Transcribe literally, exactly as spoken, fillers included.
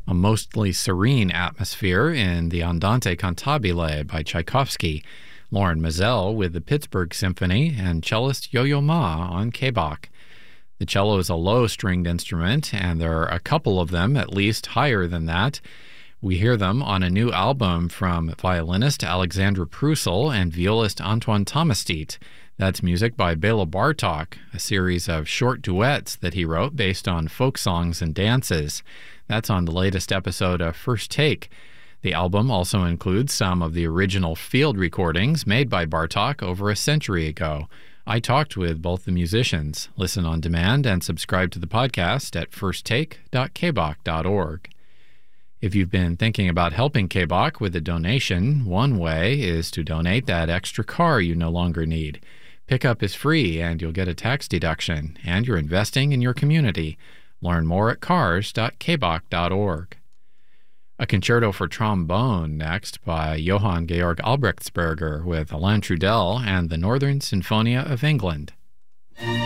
a mostly serene atmosphere in the Andante Cantabile by Tchaikovsky, Lauren Mazel with the Pittsburgh Symphony, and cellist Yo-Yo Ma on Kbach. The cello is a low-stringed instrument, and there are a couple of them, at least, higher than that. We hear them on a new album from violinist Alexandra Prusel and violist Antoine Tomastit. That's music by Bela Bartok, a series of short duets that he wrote based on folk songs and dances. That's on the latest episode of First Take. The album also includes some of the original field recordings made by Bartok over a century ago. I talked with both the musicians. Listen on demand and subscribe to the podcast at first take dot k bach dot org. If you've been thinking about helping Kbach with a donation, one way is to donate that extra car you no longer need. Pickup is free and you'll get a tax deduction, and you're investing in your community. Learn more at cars dot k bach dot org. A concerto for trombone next by Johann Georg Albrechtsberger with Alain Trudel and the Northern Sinfonia of England.